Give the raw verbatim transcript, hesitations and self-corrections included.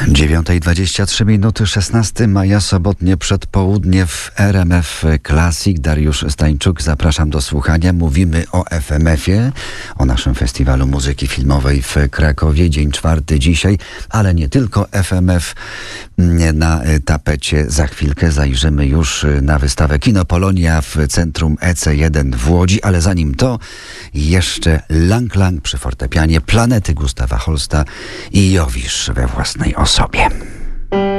dziewiąta dwadzieścia trzy minuty, szesnastego maja, sobotnie przedpołudnie w R M F Classic. Dariusz Stańczuk, zapraszam do słuchania. Mówimy o F M F-ie, o naszym Festiwalu Muzyki Filmowej w Krakowie. Dzień czwarty dzisiaj, ale nie tylko F M F na tapecie. Za chwilkę zajrzymy już na wystawę Kino Polonia w centrum E C jeden w Łodzi, ale zanim to jeszcze Lang Lang przy fortepianie, Planety Gustawa Holsta i Jowisz we własnej osobie.